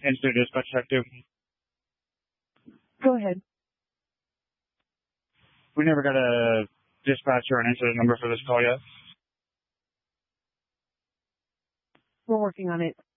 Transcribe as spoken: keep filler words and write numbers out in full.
Incident dispatch active. Go ahead. We never got a dispatch or an incident number for this call yet. We're working on it.